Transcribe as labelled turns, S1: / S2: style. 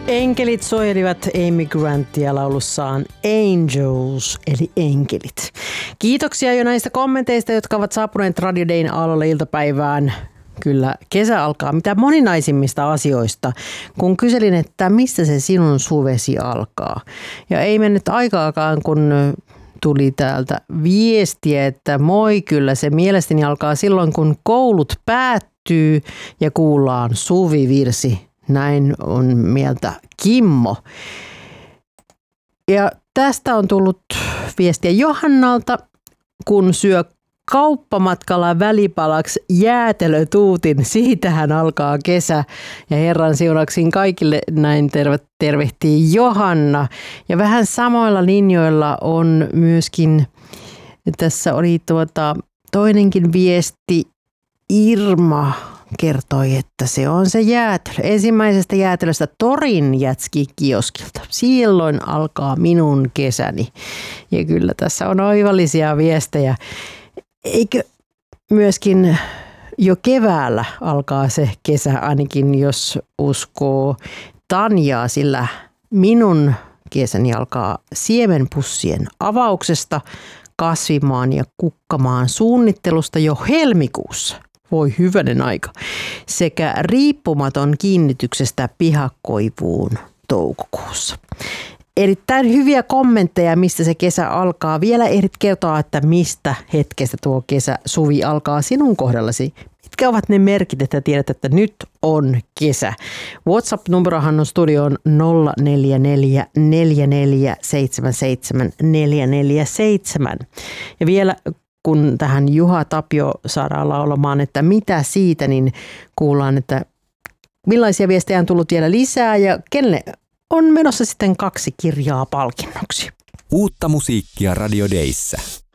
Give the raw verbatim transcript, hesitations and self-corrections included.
S1: Enkelit suojelivat Amy Grantia laulussaan Angels, eli enkelit. Kiitoksia jo näistä kommenteista, jotka ovat saapuneet Radio Dayn aallolle iltapäivään. Kyllä, kesä alkaa mitä moninaisimmista asioista, kun kyselin, että mistä se sinun suvesi alkaa. Ja ei mennyt aikaakaan, kun tuli täältä viestiä, että moi, kyllä se mielestäni alkaa silloin, kun koulut päättyy ja kuullaan suvivirsi. Näin on mieltä Kimmo. Ja tästä on tullut viestiä Johannalta, kun syö kauppamatkalla välipalaksi jäätelötuutin. Siitähän alkaa kesä. Ja Herran siunaksiin kaikille näin terve, tervehtii Johanna. Ja vähän samoilla linjoilla on myöskin, tässä oli tuota, toinenkin viesti, Irma kertoi, että se on se jäätelö. Ensimmäisestä jäätelöstä Torin jätskikioskilta. Silloin alkaa minun kesäni. Ja kyllä tässä on oivallisia viestejä. Eikö myöskin jo keväällä alkaa se kesä, ainakin jos uskoo Tanjaa, sillä minun kesäni alkaa siemenpussien avauksesta, kasvimaan ja kukkamaan suunnittelusta jo helmikuussa. Voi hyvänen aika. Sekä riippumaton kiinnityksestä pihakoivuun toukokuussa. Erittäin hyviä kommentteja, mistä se kesä alkaa. Vielä ehdit kertoa, että mistä hetkestä tuo kesä, suvi alkaa sinun kohdallasi. Mitkä ovat ne merkit, että tiedät, että nyt on kesä? WhatsApp-numerohan on studioon nolla neljä neljä neljä neljä seitsemän seitsemän neljä neljä seitsemän. Ja vielä kun tähän Juha Tapio saadaan laulamaan, että mitä siitä, niin kuullaan, että millaisia viestejä on tullut vielä lisää ja kenelle on menossa sitten kaksi kirjaa palkinnoksi.
S2: Uutta musiikkia Radio Dayssä.